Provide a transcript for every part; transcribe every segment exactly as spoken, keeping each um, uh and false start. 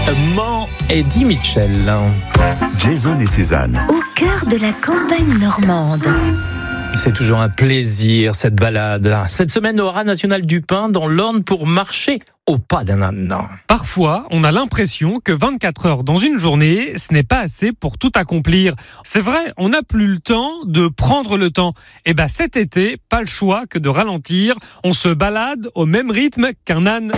Man Eddie Mitchell. Jason et Cézanne. Au cœur de la campagne normande. C'est toujours un plaisir, cette balade. Cette semaine au Haras national du Pin, dans l'Orne, pour marcher au pas d'un âne. Parfois, on a l'impression que vingt-quatre heures dans une journée, ce n'est pas assez pour tout accomplir. C'est vrai, on n'a plus le temps de prendre le temps. Et ben cet été, pas le choix que de ralentir. On se balade au même rythme qu'un âne.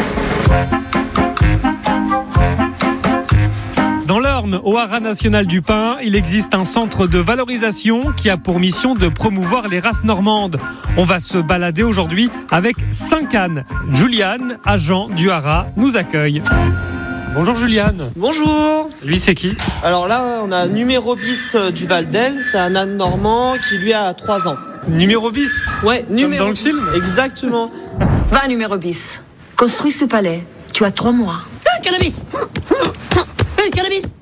Dans l'Orne, au Haras national du Pin, il existe un centre de valorisation qui a pour mission de promouvoir les races normandes. On va se balader aujourd'hui avec cinq ânes. Juliane, agent du Haras, nous accueille. Bonjour Juliane. Bonjour. Lui, c'est qui ? Alors là, on a numéro bis du Val d'El. C'est un âne normand qui lui a trois ans. Numéro bis ? Ouais, numéro dans le bis. film ? Exactement. Va, numéro bis. Construis ce palais. Tu as trois mois. Ah, cannabis ah, cannabis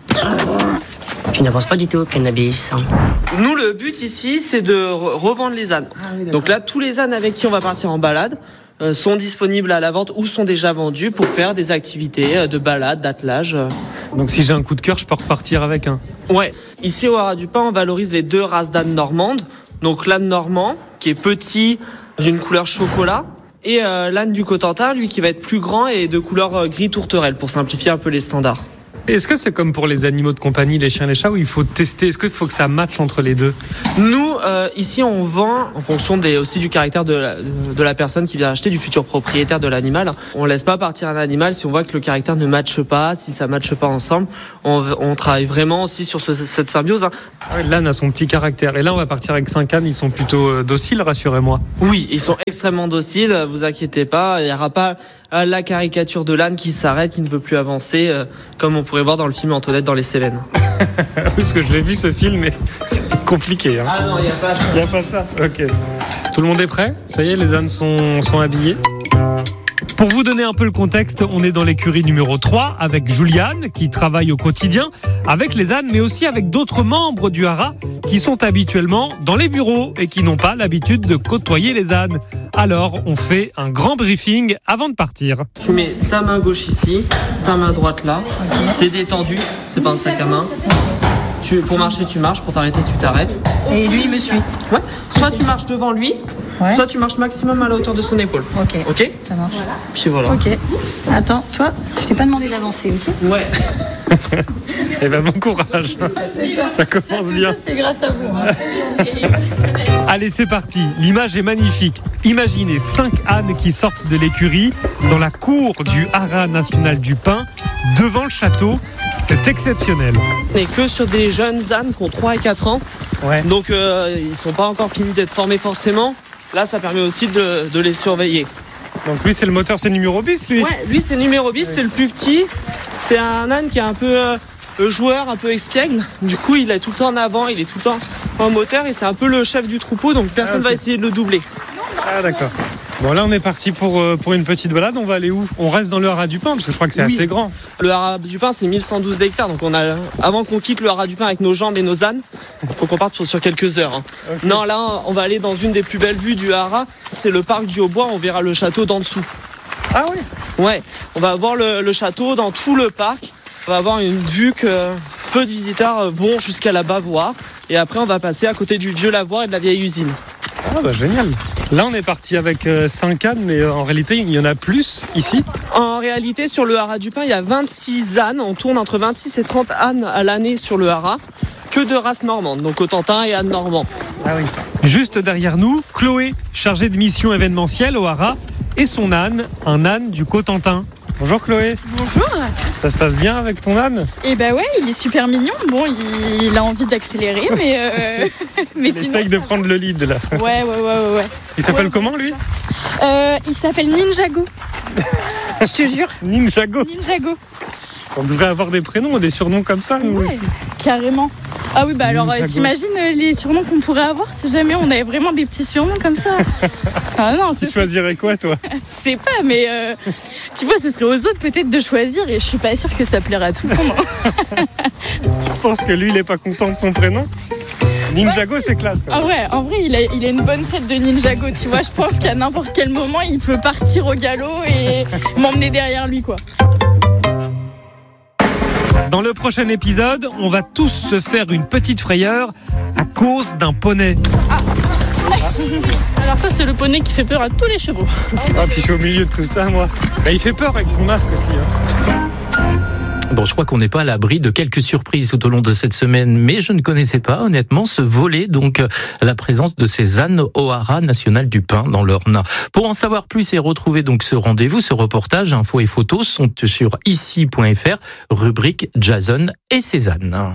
Tu n'avances pas du tout, cannabis. Nous, le but ici, c'est de re- revendre les ânes. Ah, oui, donc là, tous les ânes avec qui on va partir en balade euh, sont disponibles à la vente ou sont déjà vendus pour faire des activités euh, de balade, d'attelage. euh. Donc si j'ai un coup de cœur, je peux repartir avec un. Ouais. Ici, au Haras du Pin, on valorise les deux races d'ânes normandes. Donc l'âne normand, qui est petit, d'une couleur chocolat, et euh, l'âne du Cotentin, lui, qui va être plus grand et de couleur euh, gris tourterelle, pour simplifier un peu les standards. Est-ce que c'est comme pour les animaux de compagnie, les chiens, les chats, où il faut tester ? Est-ce qu'il faut que ça matche entre les deux ? Nous, euh, ici, on vend en fonction des, aussi du caractère de la, de la personne qui vient acheter, du futur propriétaire de l'animal. On laisse pas partir un animal si on voit que le caractère ne matche pas, si ça matche pas ensemble. On, on travaille vraiment aussi sur ce, cette symbiose. Hein. Ouais, l'âne a son petit caractère. Et là, on va partir avec cinq ânes. Ils sont plutôt euh, dociles, rassurez-moi. Oui, ils sont extrêmement dociles, vous inquiétez pas. Il n'y aura pas euh, la caricature de l'âne qui s'arrête, qui ne peut plus avancer, euh, comme on pourrait voir dans le film Antoinette dans les Cévennes. Parce que je l'ai vu ce film, mais c'est compliqué. Hein. Ah non, il n'y a pas ça. Il n'y a pas ça. Ok. Tout le monde est prêt ? Ça y est, les ânes sont, sont habillés ? Pour vous donner un peu le contexte, on est dans l'écurie numéro trois avec Juliane qui travaille au quotidien avec les ânes, mais aussi avec d'autres membres du Haras qui sont habituellement dans les bureaux et qui n'ont pas l'habitude de côtoyer les ânes. Alors, on fait un grand briefing avant de partir. Tu mets ta main gauche ici, ta main droite là. T'es détendu, c'est pas un sac à main. Tu, pour marcher, tu marches. Pour t'arrêter, tu t'arrêtes. Et lui, il me suit. Ouais. Soit tu marches devant lui, Ouais. soit tu marches maximum à la hauteur de son épaule. Ok. Ok ? Ça marche. Puis voilà. Ok. Attends, toi, je t'ai pas demandé d'avancer, ok ? Ouais. Eh ben, bon courage. Ça commence bien. Ça, c'est grâce à vous. Hein. Allez, c'est parti. L'image est magnifique. Imaginez cinq ânes qui sortent de l'écurie dans la cour du Haras national du Pin, devant le château. C'est exceptionnel. On n'est que sur des jeunes ânes qui ont trois et quatre ans. Ouais. Donc euh, ils sont pas encore finis d'être formés forcément. Là, ça permet aussi de, de les surveiller. Donc lui, c'est le moteur, c'est numéro bis, lui. Ouais, lui c'est numéro bis, c'est le plus petit. C'est un âne qui est un peu euh, joueur, un peu espiègle. Du coup, il est tout le temps en avant, il est tout le temps en moteur et c'est un peu le chef du troupeau, donc personne Ah, okay. va essayer de le doubler. Ah d'accord. Bon là on est parti pour, euh, pour une petite balade, on va aller où ? On reste dans le Haras du Pin parce que je crois que c'est Oui. assez grand. Le Haras du Pin c'est mille cent douze hectares, donc on a, avant qu'on quitte le Haras du Pin avec nos jambes et nos ânes, il faut qu'on parte sur, sur quelques heures. Hein. Okay. Non, là on va aller dans une des plus belles vues du Haras, c'est le parc du Haut-Bois, on verra le château d'en dessous. Ah oui. Ouais, on va voir le, le château dans tout le parc, on va avoir une vue que peu de visiteurs vont jusqu'à là-bas voir, et après on va passer à côté du vieux lavoir et de la vieille usine. Ah bah génial. Là on est parti avec cinq ânes, mais en réalité il y en a plus ici. En réalité, sur le Haras du Pin, il y a vingt-six ânes. On tourne entre vingt-six et trente ânes à l'année sur le Haras. Que de races normandes, donc Cotentin et âne normand. Ah oui. Juste derrière nous, Chloé, chargée de mission événementielle au Haras, et son âne, un âne du Cotentin. Bonjour Chloé. Bonjour. Ça se passe bien avec ton âne ? Et bah ouais, il est super mignon. Bon, il, il a envie d'accélérer, mais euh, mais Il sinon. essaye de prendre le lead là. Ouais, ouais, ouais, ouais. ouais. Il s'appelle Ouais. comment lui ? Euh, il s'appelle Ninjago. Je te jure, Ninjago. Ninjago. On devrait avoir des prénoms, des surnoms comme ça. nous. Ouais, carrément. Ah oui, bah alors euh, Ninjago. t'imagines euh, les surnoms qu'on pourrait avoir si jamais on avait vraiment des petits surnoms comme ça. Ah non, Tu c'est choisirais quoi toi ? je sais pas, mais euh, tu vois, ce serait aux autres peut-être de choisir et je suis pas sûre que ça plaira à tout le monde. Je pense que lui il est pas content de son prénom. Ninjago c'est classe quand même. Ah ouais, en vrai, il a, il a une bonne tête de Ninjago, tu vois. Je pense qu'à n'importe quel moment, il peut partir au galop et m'emmener derrière lui, quoi. Dans le prochain épisode, on va tous se faire une petite frayeur à cause d'un poney. Alors ça, c'est le poney qui fait peur à tous les chevaux. Ah, puis je suis au milieu de tout ça, moi. Bah, il fait peur avec son masque aussi. Hein. Bon, je crois qu'on n'est pas à l'abri de quelques surprises tout au long de cette semaine, mais je ne connaissais pas honnêtement ce volet, donc la présence de ces ânes au Haras national du Pin dans l'Orne. Pour en savoir plus et retrouver donc ce rendez-vous, ce reportage, infos et photos sont sur ici point f r, rubrique Jason et ses ânes.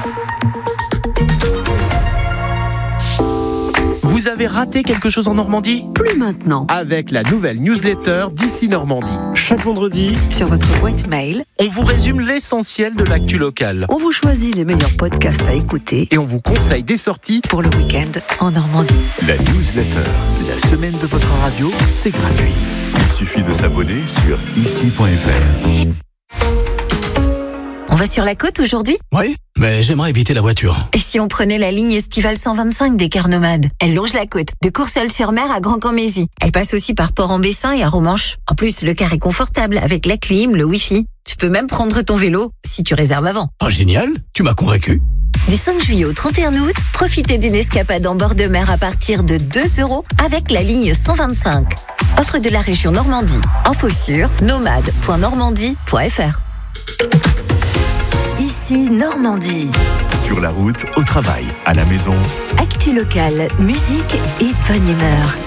Vous avez raté quelque chose en Normandie ? Plus maintenant. Avec la nouvelle newsletter d'Ici Normandie. Chaque vendredi, Sur votre boîte mail, On vous résume l'essentiel de l'actu locale. on vous choisit les meilleurs podcasts à écouter Et on vous conseille des sorties. pour le week-end en Normandie. La newsletter, la semaine de votre radio, c'est gratuit. Il suffit de s'abonner sur ici point f r. On va sur la côte aujourd'hui ? Oui, mais j'aimerais éviter la voiture. Et si on prenait la ligne estivale cent vingt-cinq des cars nomades ? Elle longe la côte, de Courseulles-sur-Mer à Grand-Cammézy. Elle passe aussi par Port-en-Bessin et à Romanche. En plus, le car est confortable avec la clim, le wifi. Tu peux même prendre ton vélo si tu réserves avant. Oh, génial, tu m'as convaincu. Du cinq juillet au trente et un août, profitez d'une escapade en bord de mer à partir de deux euros avec la ligne cent vingt-cinq. Offre de la région Normandie. Info sur nomade point normandie point f r. Ici Normandie. Sur la route, au travail, à la maison. Actu locale, musique et bonne humeur.